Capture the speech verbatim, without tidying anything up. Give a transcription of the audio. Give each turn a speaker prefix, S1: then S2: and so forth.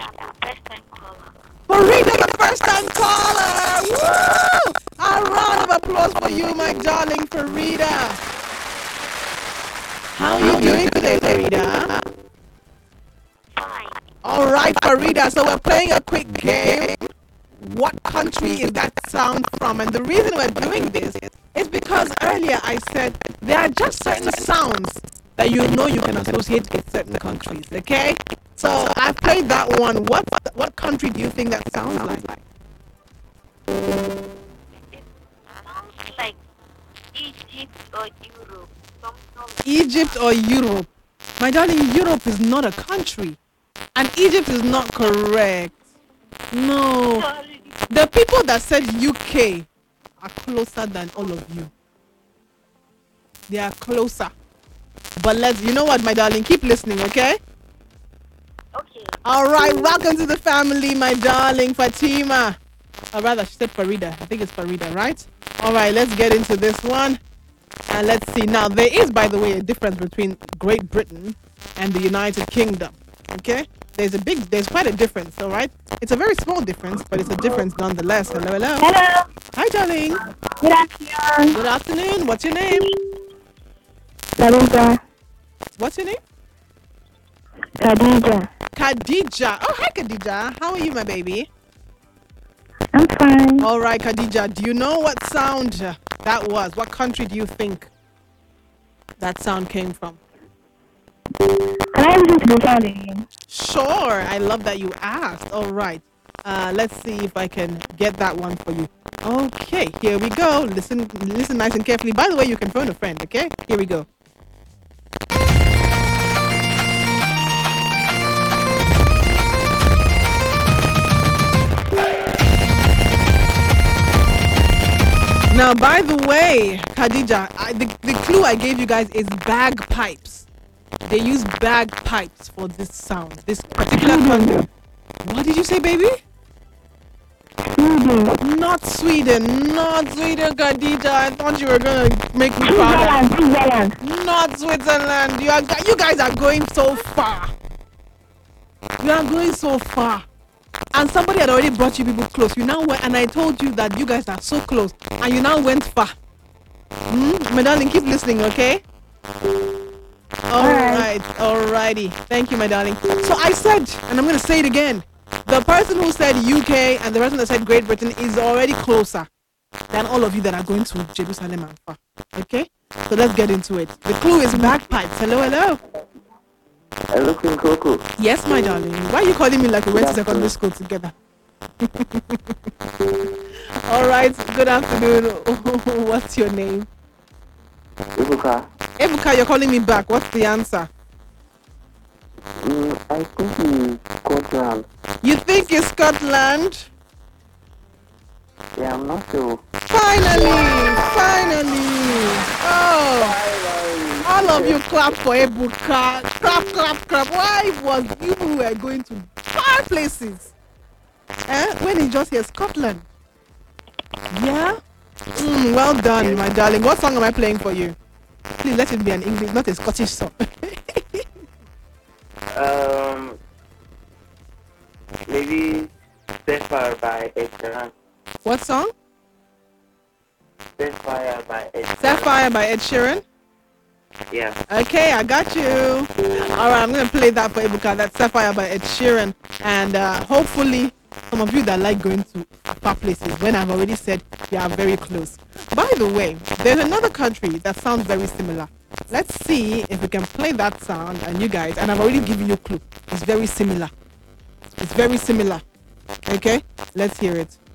S1: Farida, the first time caller. Woo! A round of applause for you, my darling Farida. How are you doing today, Farida? All right, Farida. So we're playing a quick game. What country is that sound from? And the reason we're doing this is because earlier I said there are just certain sounds that you know you can associate with certain countries. Okay? So I've played that one. What what country do you think that sounds like?
S2: It sounds like Egypt or Europe. Something like
S1: Egypt or Europe? My darling, Europe is not a country. And Egypt is not correct. No.
S2: Sorry.
S1: The people that said U K are closer than all of you. They are closer. But let's, you know what, my darling, keep listening, okay?
S2: Okay.
S1: All right, welcome to the family, my darling Fatima. Or rather, she said Farida. I think it's Farida, right? All right, let's get into this one. And let's see. Now, there is, by the way, a difference between Great Britain and the United Kingdom, okay? There's a big, there's quite a difference, all right? It's a very small difference, but it's a difference nonetheless. Hello, hello.
S3: Hello.
S1: Hi, darling.
S3: Good afternoon.
S1: Good afternoon. What's your name?
S3: Khadija.
S1: What's your name?
S3: Khadija.
S1: Khadija. Oh, hi, Khadija. How are you, my baby?
S3: I'm fine.
S1: All right, Khadija. Do you know what sound uh, that was? What country do you think that sound came from?
S3: Can I listen to the sound again?
S1: Sure. I love that you asked. All right. Uh, let's see if I can get that one for you. Okay, here we go. Listen, listen nice and carefully. By the way, you can phone a friend, okay? Here we go. Now, by the way, Khadija, I, the, the clue I gave you guys is bagpipes. They use bagpipes for this sound, this particular country. What did you say, baby?
S3: Sweden.
S1: Not Sweden, not Sweden, Khadija. I thought you were gonna make me proud.
S3: Switzerland. Switzerland.
S1: Not Switzerland. You are, you guys are going so far. You are going so far. And somebody had already brought you people close. You now went, and I told you that you guys are so close, and you now went far. Hmm? My darling, keep listening, okay? All right, alrighty. Thank you, my darling. So I said, and I'm gonna say it again. The person who said U K and the person that said Great Britain is already closer than all of you that are going to Jerusalem and far. Okay? So let's get into it. The clue is bagpipes. Hello, hello.
S4: Hello, Queen Coco.
S1: Yes, my darling. Why are you calling me like we went to secondary school together? All right. Good afternoon. What's your name?
S4: Ibuka.
S1: Ebuka, you're calling me back. What's the answer?
S4: Mm, I think it's Scotland.
S1: You think it's Scotland?
S4: Yeah, I'm not sure.
S1: Finally! Finally! Oh! All of you clap for Ebuka. Clap, clap, clap. Why was you who were going to far places? Eh? When it's just here, Scotland. Yeah? Mm, well done, my darling. What song am I playing for you? Please let it be an English, not a Scottish song.
S4: Um, maybe Sapphire by Ed Sheeran.
S1: What song?
S4: Sapphire by Ed Sheeran.
S1: Sapphire by Ed Sheeran.
S4: Yeah.
S1: Okay, I got you. All right, I'm gonna play that for Ebuka. That's Sapphire by Ed Sheeran, and uh, hopefully, some of you that like going to far places, when I've already said you are very close. By the way, there's another country that sounds very similar. Let's see if we can play that sound, and you guys, and I've already given you a clue. It's very similar. It's very similar. Okay, let's hear it.